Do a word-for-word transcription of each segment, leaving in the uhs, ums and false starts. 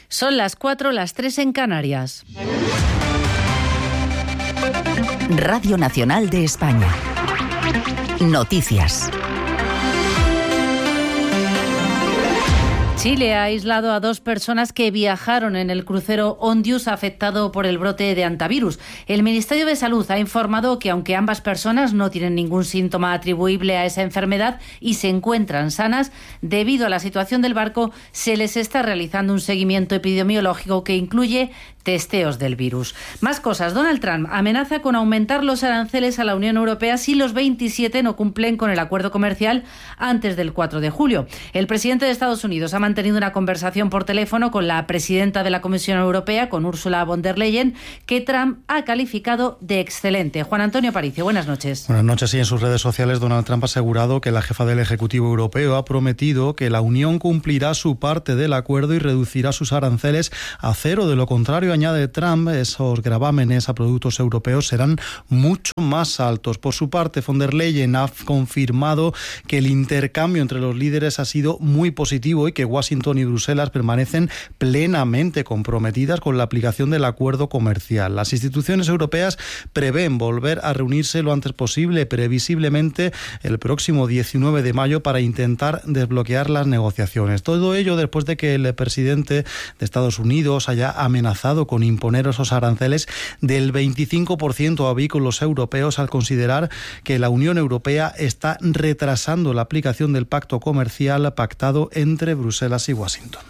Son las cuatro, las tres en Canarias. Radio Nacional de España. Noticias. Chile ha aislado a dos personas que viajaron en el crucero Ondius afectado por el brote de hantavirus. El Ministerio de Salud ha informado que aunque ambas personas no tienen ningún síntoma atribuible a esa enfermedad y se encuentran sanas, debido a la situación del barco se les está realizando un seguimiento epidemiológico que incluye testeos del virus. Más cosas. Donald Trump amenaza con aumentar los aranceles a la Unión Europea si los veintisiete no cumplen con el acuerdo comercial antes del cuatro de julio. El presidente de Estados Unidos ha mantenido una conversación por teléfono con la presidenta de la Comisión Europea, con Ursula von der Leyen, que Trump ha calificado de excelente. Juan Antonio Aparicio, buenas noches. Buenas noches. Y en sus redes sociales Donald Trump ha asegurado que la jefa del Ejecutivo Europeo ha prometido que la Unión cumplirá su parte del acuerdo y reducirá sus aranceles a cero. De lo contrario, añade Trump, esos gravámenes a productos europeos serán mucho más altos. Por su parte, von der Leyen ha confirmado que el intercambio entre los líderes ha sido muy positivo y que Washington y Bruselas permanecen plenamente comprometidas con la aplicación del acuerdo comercial. Las instituciones europeas prevén volver a reunirse lo antes posible, previsiblemente el próximo diecinueve de mayo, para intentar desbloquear las negociaciones. Todo ello después de que el presidente de Estados Unidos haya amenazado con imponer esos aranceles del veinticinco por ciento a vehículos europeos al considerar que la Unión Europea está retrasando la aplicación del pacto comercial pactado entre Bruselas y Washington.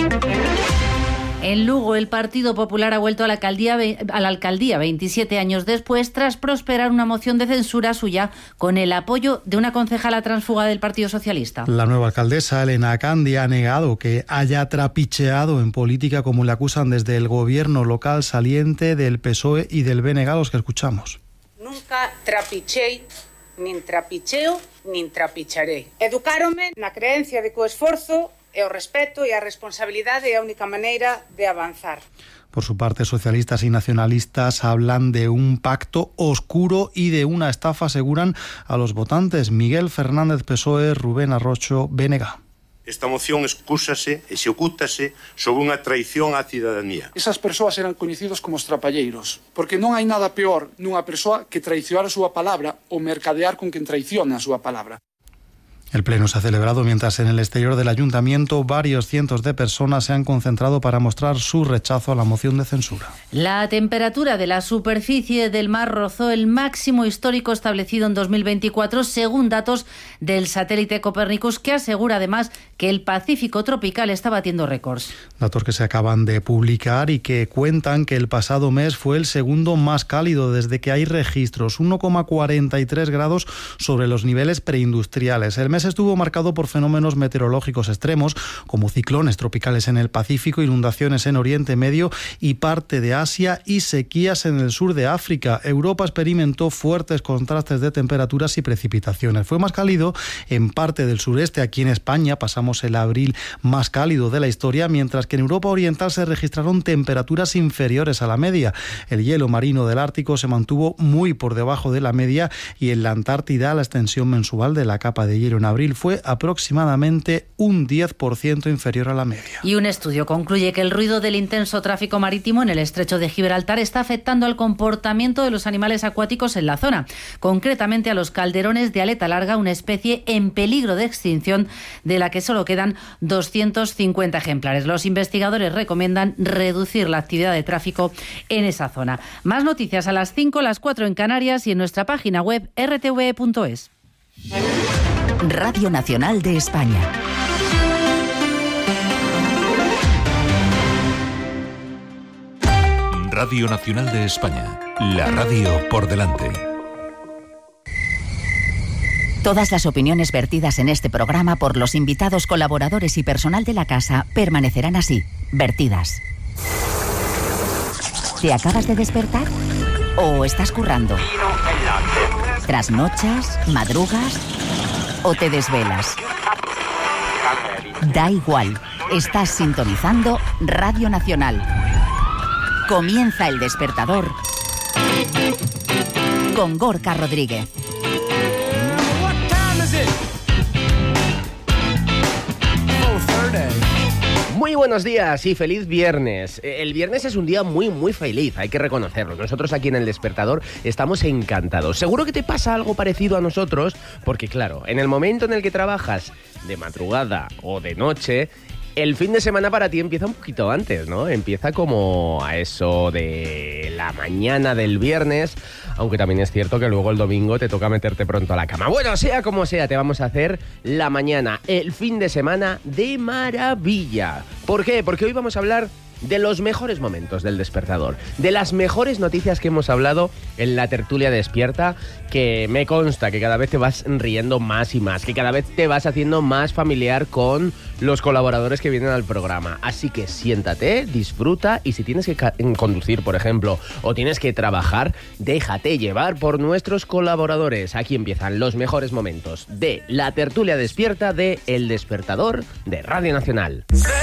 En Lugo, el Partido Popular ha vuelto a la alcaldía, a la alcaldía veintisiete años después, tras prosperar una moción de censura suya con el apoyo de una concejala tránsfuga del Partido Socialista. La nueva alcaldesa, Elena Candi, ha negado que haya trapicheado en política, como le acusan desde el gobierno local saliente del P S O E y del B N G, los que escuchamos. Nunca trapichei, nin trapicheo, nin trapicharei. Educáronme na creencia de que o esforzo e o respeto e a responsabilidade é a única maneira de avanzar. Por su parte, socialistas y nacionalistas hablan de un pacto oscuro y de una estafa, aseguran a los votantes. Miguel Fernández, P S O E, Rubén Arrocho, B N G. Esta moción excúsase e se ocúltase sobre unha traición á cidadanía. Esas persoas eran coñecidos como os trapalleiros, porque non hai nada peor nunha persoa que traicionar a súa palabra ou mercadear con quen traiciona a súa palabra. El pleno se ha celebrado mientras en el exterior del ayuntamiento varios cientos de personas se han concentrado para mostrar su rechazo a la moción de censura. La temperatura de la superficie del mar rozó el máximo histórico establecido en dos mil veinticuatro, según datos del satélite Copernicus, que asegura además que el Pacífico tropical está batiendo récords. Datos que se acaban de publicar y que cuentan que el pasado mes fue el segundo más cálido desde que hay registros, uno coma cuarenta y tres grados sobre los niveles preindustriales. El mes estuvo marcado por fenómenos meteorológicos extremos, como ciclones tropicales en el Pacífico, inundaciones en Oriente Medio y parte de Asia y sequías en el sur de África. Europa experimentó fuertes contrastes de temperaturas y precipitaciones. Fue más cálido en parte del sureste. Aquí en España pasamos el abril más cálido de la historia, mientras que en Europa Oriental se registraron temperaturas inferiores a la media. El hielo marino del Ártico se mantuvo muy por debajo de la media y en la Antártida la extensión mensual de la capa de hielo en abril fue aproximadamente un diez por ciento inferior a la media. Y un estudio concluye que el ruido del intenso tráfico marítimo en el estrecho de Gibraltar está afectando al comportamiento de los animales acuáticos en la zona, concretamente a los calderones de aleta larga, una especie en peligro de extinción de la que solo quedan doscientos cincuenta ejemplares. Los investigadores recomiendan reducir la actividad de tráfico en esa zona. Más noticias a las cinco, las cuatro en Canarias y en nuestra página web r t v e punto es. Radio Nacional de España. Radio Nacional de España. La radio por delante. Todas las opiniones vertidas en este programa por los invitados, colaboradores y personal de la casa permanecerán así, vertidas. ¿Te acabas de despertar? ¿O estás currando? ¿Trasnochas? ¿Madrugas? ¿O te desvelas? Da igual, estás sintonizando Radio Nacional. Comienza El Despertador con Gorka Rodríguez. Muy Muy buenos días y feliz viernes. El viernes es un día muy, muy feliz, hay que reconocerlo. Nosotros aquí en El Despertador estamos encantados. Seguro que te pasa algo parecido a nosotros, porque claro, en el momento en el que trabajas de madrugada o de noche, el fin de semana para ti empieza un poquito antes, ¿no? Empieza como a eso de la mañana del viernes, aunque también es cierto que luego el domingo te toca meterte pronto a la cama. Bueno, sea como sea, te vamos a hacer la mañana, el fin de semana de maravilla. ¿Por qué? Porque hoy vamos a hablar de los mejores momentos del Despertador, de las mejores noticias que hemos hablado en la tertulia despierta, que me consta que cada vez te vas riendo más y más, que cada vez te vas haciendo más familiar con los colaboradores que vienen al programa. Así que siéntate, disfruta, y si tienes que conducir, por ejemplo, o tienes que trabajar, déjate llevar por nuestros colaboradores. Aquí empiezan los mejores momentos de la tertulia despierta de El Despertador de Radio Nacional.